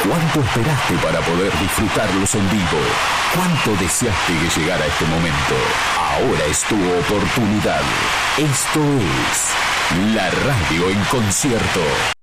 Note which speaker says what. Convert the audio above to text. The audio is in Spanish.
Speaker 1: ¿Cuánto esperaste para poder disfrutarlos en vivo? ¿Cuánto deseaste que llegara este momento? Ahora es tu oportunidad. Esto es La Radio en Concierto.